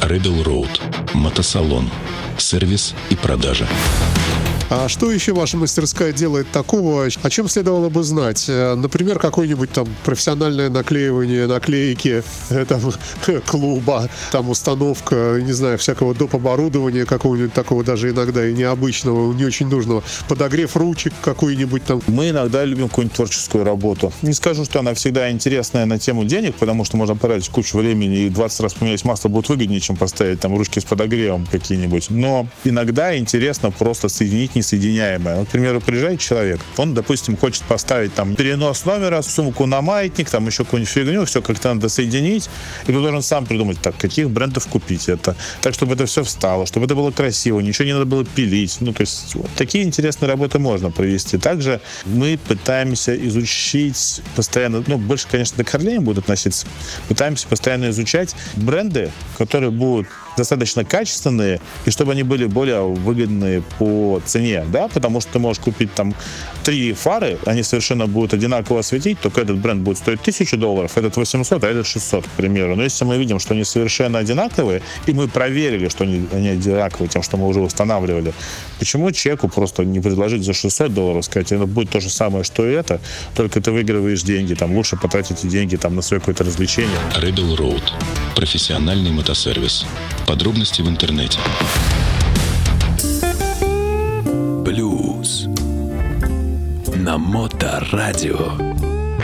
Rebel Road. Мотосалон. Сервис и продажа. А что еще ваша мастерская делает такого, о чем следовало бы знать? Например, какое-нибудь там профессиональное наклеивание наклейки там, клуба, там установка, не знаю, всякого доп. Оборудования какого-нибудь такого, даже иногда и необычного, не очень нужного, подогрев ручек какой-нибудь там. Мы иногда любим какую-нибудь творческую работу. Не скажу, что она всегда интересная на тему денег, потому что можно потратить кучу времени и 20 раз поменять масло будет выгоднее, чем поставить там ручки с подогревом какие-нибудь. Но иногда интересно просто соединить несоединяемое. Вот, к примеру, приезжает человек, он, допустим, хочет поставить там перенос номера, сумку на маятник, там еще какую-нибудь фигню, все как-то надо соединить, и тут должен сам придумать, так, каких брендов купить это, так, чтобы это все встало, чтобы это было красиво, ничего не надо было пилить. Ну, то есть, вот такие интересные работы можно провести. Также мы пытаемся изучить постоянно, ну, больше, конечно, к Харлеям будут относиться, пытаемся постоянно изучать бренды, которые будут достаточно качественные, и чтобы они были более выгодные по цене, да, потому что ты можешь купить там 3 фары, они совершенно будут одинаково светить, только этот бренд будет стоить $1000, этот 800, а этот 600, к примеру. Но если мы видим, что они совершенно одинаковые, и мы проверили, что они одинаковые тем, что мы уже устанавливали, почему человеку просто не предложить за $600, сказать, это будет то же самое, что и это, только ты выигрываешь деньги, там лучше потратить эти деньги там на свое какое-то развлечение. Rebel Road. Профессиональный мотосервис. Подробности в интернете. Блюз на Моторадио.